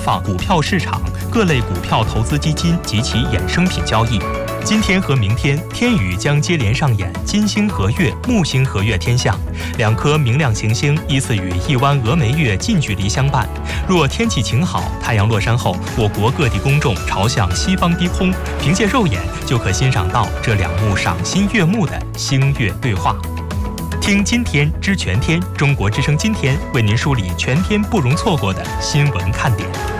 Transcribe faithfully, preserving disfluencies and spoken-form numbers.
放股票市场、各类股票投资基金及其衍生品交易。今天和明天，天宇将接连上演金星合月、木星合月天象，两颗明亮行星依次与一弯峨眉月近距离相伴。若天气晴好，太阳落山后，我国各地公众朝向西方低空，凭借肉眼就可欣赏到这两幕赏心悦目的星月对话。听今天知全天，中国之声今天为您梳理全天不容错过的新闻看点。